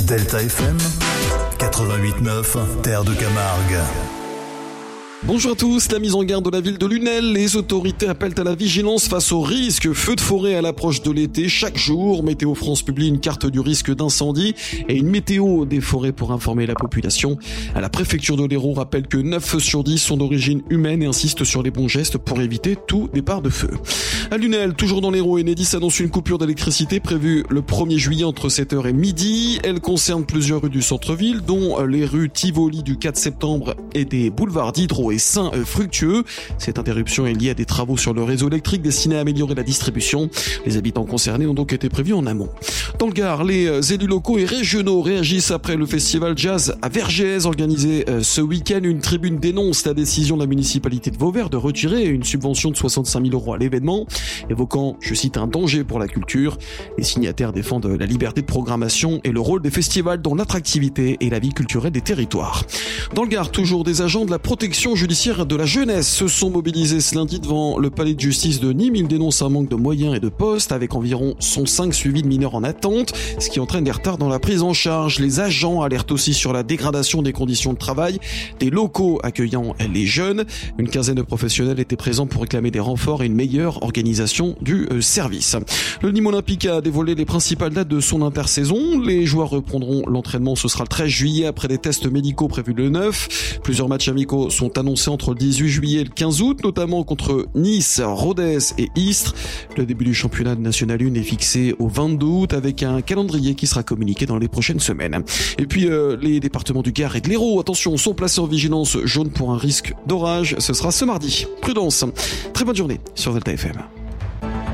Delta FM 88.9, Terre de Camargue. Bonjour à tous, la mise en garde de la ville de Lunel. Les autorités appellent à la vigilance face au risque feu de forêt à l'approche de l'été. Chaque jour, Météo France publie une carte du risque d'incendie et une météo des forêts pour informer la population. La préfecture de l'Hérault rappelle que 9 feux sur 10 sont d'origine humaine et insiste sur les bons gestes pour éviter tout départ de feu. À Lunel, toujours dans l'Hérault, Enedis annonce une coupure d'électricité prévue le 1er juillet entre 7h et midi. Elle concerne plusieurs rues du centre-ville, dont les rues Tivoli du 4 septembre et des boulevards Diderot et Saint-Fructueux. Cette interruption est liée à des travaux sur le réseau électrique destinés à améliorer la distribution. Les habitants concernés ont donc été prévenus en amont. Dans le Gard, les élus locaux et régionaux réagissent après le festival jazz à Vergès organisé ce week-end. Une tribune dénonce la décision de la municipalité de Vauvert de retirer une subvention de 65 000 € à l'événement, évoquant, je cite, un danger pour la culture. Les signataires défendent la liberté de programmation et le rôle des festivals dans l'attractivité et la vie culturelle des territoires. Dans le Gard, toujours des agents de la protection judiciaire de la jeunesse se sont mobilisés ce lundi devant le palais de justice de Nîmes. Ils dénoncent un manque de moyens et de postes avec environ 105 suivis de mineurs en attente, ce qui entraîne des retards dans la prise en charge. Les agents alertent aussi sur la dégradation des conditions de travail des locaux accueillant les jeunes. Une quinzaine de professionnels étaient présents pour réclamer des renforts et une meilleure organisation du service. Le Nîmes Olympique a dévoilé les principales dates de son intersaison. Les joueurs reprendront l'entraînement, ce sera le 13 juillet après des tests médicaux prévus le 9. Plusieurs matchs amicaux sont annoncés entre le 18 juillet et le 15 août, notamment contre Nice, Rodez et Istres. Le début du championnat de National 1 est fixé au 22 août avec un calendrier qui sera communiqué dans les prochaines semaines. Et puis les départements du Gard et de l'Hérault, attention, sont placés en vigilance jaune pour un risque d'orage. Ce sera ce mardi. Prudence. Très bonne journée sur Delta FM.